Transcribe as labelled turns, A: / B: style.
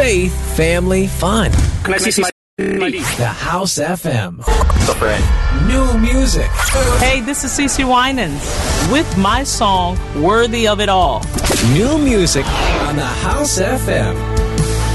A: faith, family, fun.
B: Can I see some ID?
A: The House FM.
B: What's up, Ray?
A: New music.
C: Hey, this is CeCe Winans with my song, Worthy of It All.
A: New music on the House FM.